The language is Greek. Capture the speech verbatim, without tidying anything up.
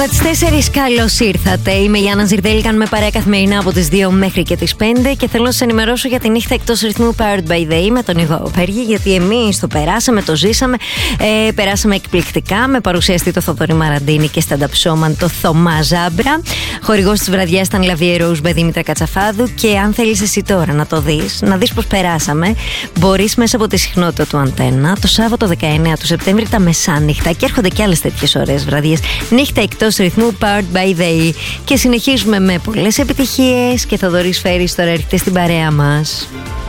Τις τέσσερις καλώς ήρθατε. Είμαι η Άννα Ζιρδέλη, κάνουμε παρέα καθημερινά από τις δύο μέχρι και τις πέντε και θέλω να σας ενημερώσω για τη νύχτα εκτός ρυθμού Powered by Day με τον Ιβάο Πέργη, γιατί εμείς το περάσαμε, το ζήσαμε, ε, περάσαμε εκπληκτικά με παρουσιαστή το Θοδωρή Μαραντίνη και stand-up showman το Θωμά Ζάμπρα. Χορηγός της βραδιάς ήταν Λαβιέ Rose Δήμητρα Κατσαφάδου. Και αν θέλεις εσύ τώρα να το δεις, να δεις πως περάσαμε, μπορείς μέσα από τη συχνότητα του Αντένα το Σάββατο δεκαεννέα του Σεπτέμβρη τα μεσάνυχτα, και έρχονται και άλλες τέτοιες ωραίες βραδιές, νύχτα εκτός ρυθμού Powered by Day. Και συνεχίζουμε με πολλές επιτυχίες και Θοδωρής Φέρης τώρα έρχεται στην παρέα μας.